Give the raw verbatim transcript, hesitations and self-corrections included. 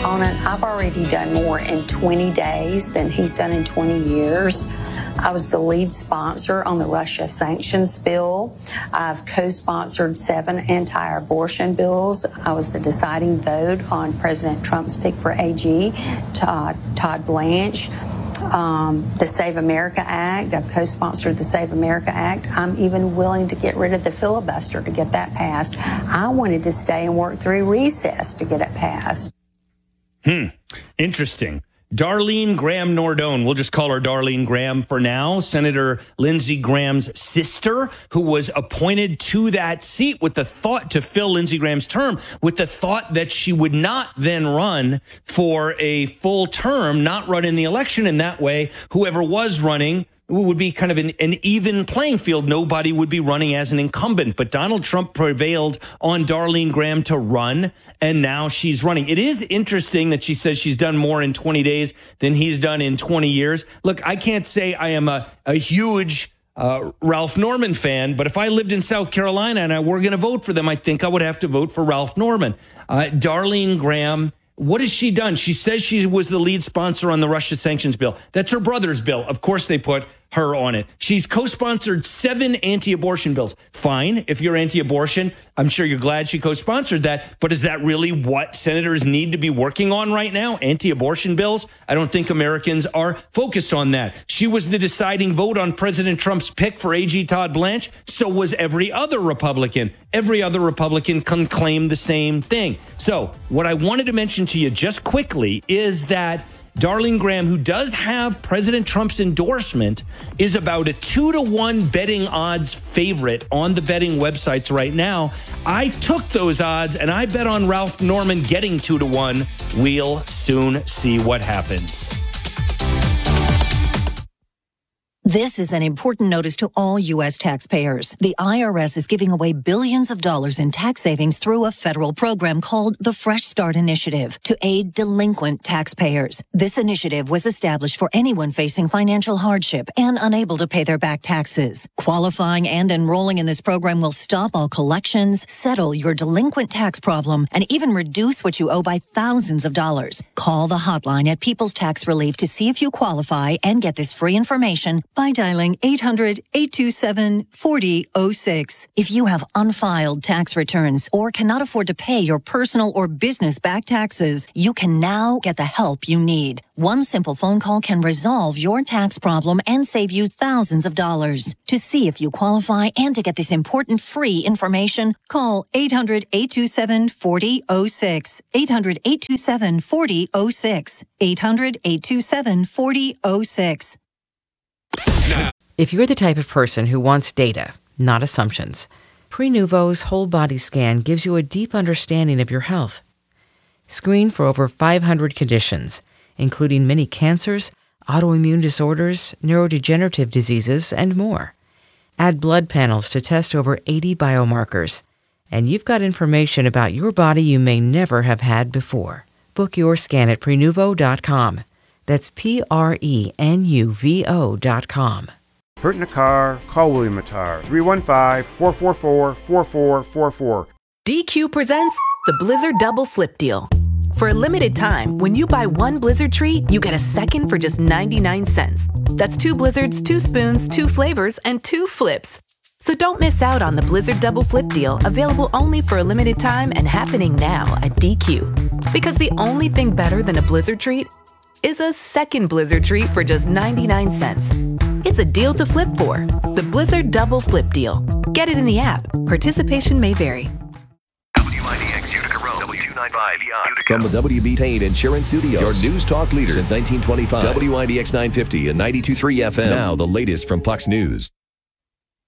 opponent. I've already done more in twenty days than he's done in twenty years. I was the lead sponsor on the Russia sanctions bill. I've co-sponsored seven anti-abortion bills. I was the deciding vote on President Trump's pick for A G, Todd, Todd Blanche. Um, the Save America Act. I've co-sponsored the Save America Act. I'm even willing to get rid of the filibuster to get that passed. I wanted to stay and work through recess to get it passed. Hmm. Interesting. Darlene Graham Nordone, we'll just call her Darlene Graham for now, Senator Lindsey Graham's sister, who was appointed to that seat with the thought to fill Lindsey Graham's term, with the thought that she would not then run for a full term, not run in the election. In that way, whoever was running would be kind of an, an even playing field. Nobody would be running as an incumbent. But Donald Trump prevailed on Darlene Graham to run, and now she's running. It is interesting that she says she's done more in twenty days than he's done in twenty years. Look, I can't say I am a, a huge uh, Ralph Norman fan, but if I lived in South Carolina and I were going to vote for them, I think I would have to vote for Ralph Norman. Uh, Darlene Graham, what has she done? She says she was the lead sponsor on the Russia sanctions bill. That's her brother's bill. Of course they put her on it. She's co-sponsored seven anti-abortion bills. Fine, if you're anti-abortion, I'm sure you're glad she co-sponsored that. But is that really what senators need to be working on right now? Anti-abortion bills? I don't think Americans are focused on that. She was the deciding vote on President Trump's pick for A G Todd Blanche. So was every other Republican. Every other Republican can claim the same thing. So what I wanted to mention to you just quickly is that Darlene Graham, who does have President Trump's endorsement, is about a two to one betting odds favorite on the betting websites right now. I took those odds and I bet on Ralph Norman getting two to one. We'll soon see what happens. This is an important notice to all U S taxpayers. The I R S is giving away billions of dollars in tax savings through a federal program called the Fresh Start Initiative to aid delinquent taxpayers. This initiative was established for anyone facing financial hardship and unable to pay their back taxes. Qualifying and enrolling in this program will stop all collections, settle your delinquent tax problem, and even reduce what you owe by thousands of dollars. Call the hotline at People's Tax Relief to see if you qualify and get this free information by dialing eight hundred, eight two seven, four zero zero six. If you have unfiled tax returns or cannot afford to pay your personal or business back taxes, you can now get the help you need. One simple phone call can resolve your tax problem and save you thousands of dollars. To see if you qualify and to get this important free information, call eight hundred, eight two seven, four zero zero six. eight hundred, eight two seven, four zero zero six. eight hundred, eight two seven, four zero zero six. If you're the type of person who wants data, not assumptions, Prenuvo's whole body scan gives you a deep understanding of your health. Screen for over five hundred conditions, including many cancers, autoimmune disorders, neurodegenerative diseases, and more. Add blood panels to test over eighty biomarkers, and you've got information about your body you may never have had before. Book your scan at Prenuvo dot com. That's P R E N U V O dot com. Hurt in a car? Call William Mattar. three one five, four four four, four four four four. D Q presents the Blizzard Double Flip Deal. For a limited time, when you buy one Blizzard treat, you get a second for just ninety-nine cents. That's two Blizzards, two spoons, two flavors, and two flips. So don't miss out on the Blizzard Double Flip Deal, available only for a limited time and happening now at D Q. Because the only thing better than a Blizzard treat is a second Blizzard treat for just ninety-nine cents. It's a deal to flip for. The Blizzard Double Flip Deal. Get it in the app. Participation may vary. W I D X Utica Road, W two ninety-five E I. From the W B Tain Insurance Studios, your news talk leader since nineteen twenty-five. W I D X nine fifty and ninety-two point three F M. Now the latest from Fox News.